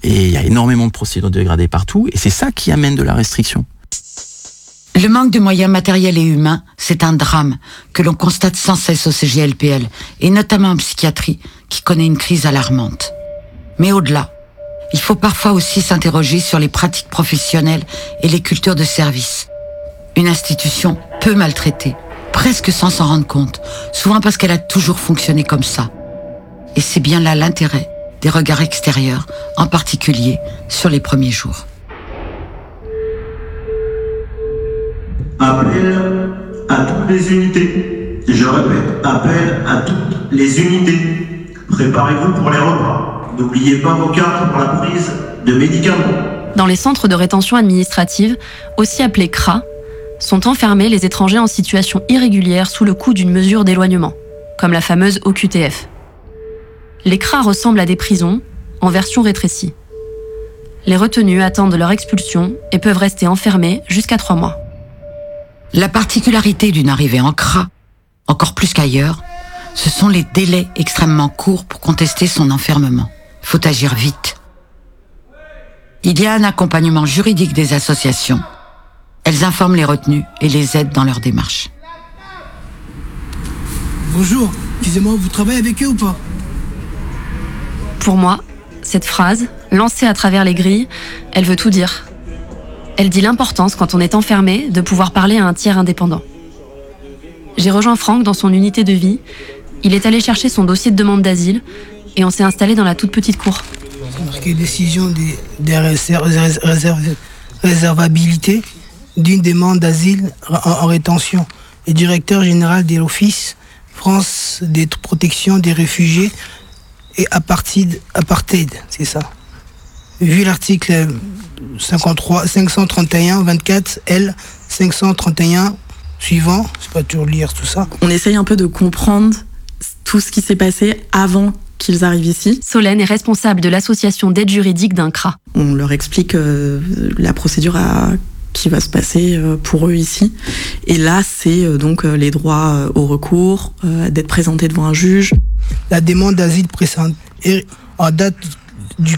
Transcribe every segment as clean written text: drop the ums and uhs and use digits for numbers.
Et il y a énormément de procédures dégradées partout, et c'est ça qui amène de la restriction. Le manque de moyens matériels et humains, c'est un drame que l'on constate sans cesse au CGLPL, et notamment en psychiatrie, qui connaît une crise alarmante. Mais au-delà, il faut parfois aussi s'interroger sur les pratiques professionnelles et les cultures de service. Une institution peu maltraitée, presque sans s'en rendre compte, souvent parce qu'elle a toujours fonctionné comme ça. Et c'est bien là l'intérêt des regards extérieurs, en particulier sur les premiers jours. Appel à toutes les unités. Je répète, appel à toutes les unités. Préparez-vous pour les repas. N'oubliez pas vos cartes pour la prise de médicaments. Dans les centres de rétention administrative, aussi appelés CRA, sont enfermés les étrangers en situation irrégulière sous le coup d'une mesure d'éloignement, comme la fameuse OQTF. Les CRA ressemblent à des prisons, en version rétrécie. Les retenus attendent leur expulsion et peuvent rester enfermés jusqu'à 3 mois. La particularité d'une arrivée en CRA, encore plus qu'ailleurs, ce sont les délais extrêmement courts pour contester son enfermement. Faut agir vite. Il y a un accompagnement juridique des associations. Elles informent les retenus et les aident dans leur démarche. Bonjour, excusez-moi, vous travaillez avec eux ou pas? Pour moi, cette phrase, lancée à travers les grilles, elle veut tout dire. Elle dit l'importance, quand on est enfermé, de pouvoir parler à un tiers indépendant. J'ai rejoint Franck dans son unité de vie. Il est allé chercher son dossier de demande d'asile et on s'est installé dans la toute petite cour. C'est marqué décision des réservabilité d'une demande d'asile en rétention. Le directeur général de l'Office France des protections des réfugiés et apartheid, c'est ça. Vu l'article 531-24 L 531 suivant, c'est pas toujours lire tout ça. On essaye un peu de comprendre tout ce qui s'est passé avant qu'ils arrivent ici. Solène est responsable de l'association d'aide juridique d'un CRA. On leur explique la procédure qui va se passer pour eux ici. Et là, c'est donc les droits au recours, d'être présenté devant un juge. La demande d'asile précédente est en date du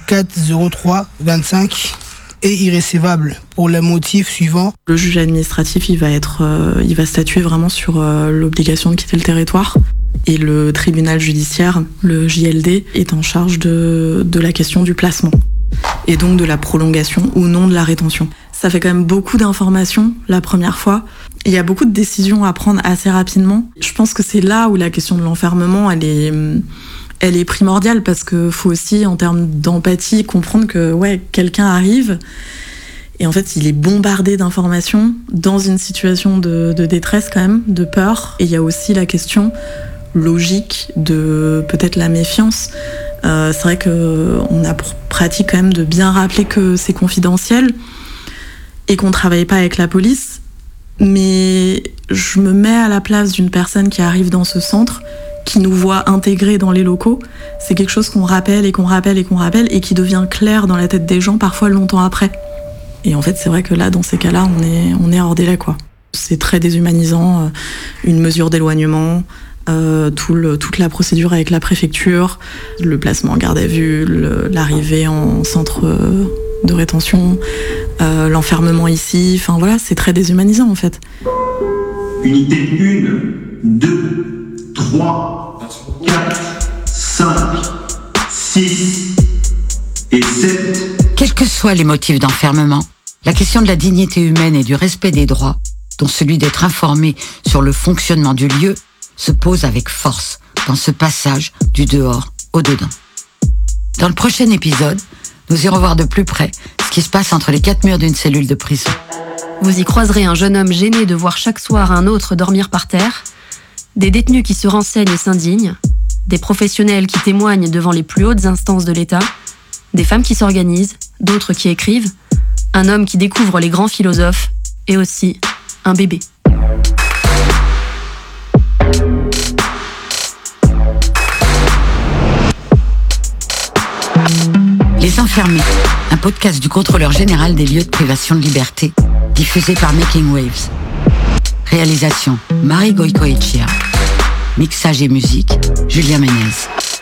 4/03/25 est irrécevable pour le motif suivant. Le juge administratif, il va statuer vraiment sur l'obligation de quitter le territoire. Et le tribunal judiciaire, le JLD, est en charge de la question du placement. Et donc de la prolongation ou non de la rétention. Ça fait quand même beaucoup d'informations la première fois. Il y a beaucoup de décisions à prendre assez rapidement. Je pense que c'est là où la question de l'enfermement, elle est primordiale, parce que faut aussi, en termes d'empathie, comprendre que quelqu'un arrive et en fait il est bombardé d'informations dans une situation de détresse quand même, de peur. Et il y a aussi la question logique de peut-être la méfiance. C'est vrai qu'on a pour pratique quand même de bien rappeler que c'est confidentiel et qu'on travaille pas avec la police. Mais je me mets à la place d'une personne qui arrive dans ce centre, qui nous voit intégrés dans les locaux. C'est quelque chose qu'on rappelle et qu'on rappelle et qu'on rappelle et qui devient clair dans la tête des gens parfois longtemps après. Et en fait, c'est vrai que là, dans ces cas-là, on est hors délai, quoi. C'est très déshumanisant, une mesure d'éloignement, toute la procédure avec la préfecture, le placement en garde à vue, l'arrivée en centre de rétention, l'enfermement ici, enfin voilà, c'est très déshumanisant en fait. Unité 1, 2, 3, 4, 5, 6 et 7. Quels que soient les motifs d'enfermement, la question de la dignité humaine et du respect des droits, dont celui d'être informé sur le fonctionnement du lieu, se pose avec force dans ce passage du dehors au dedans. Dans le prochain épisode, nous irons voir de plus près ce qui se passe entre les 4 murs d'une cellule de prison. Vous y croiserez un jeune homme gêné de voir chaque soir un autre dormir par terre, des détenus qui se renseignent et s'indignent, des professionnels qui témoignent devant les plus hautes instances de l'État, des femmes qui s'organisent, d'autres qui écrivent, un homme qui découvre les grands philosophes et aussi un bébé. Les Enfermés, un podcast du contrôleur général des lieux de privation de liberté, diffusé par Making Waves. Réalisation, Marie Goicoechea. Mixage et musique, Julien Ménez.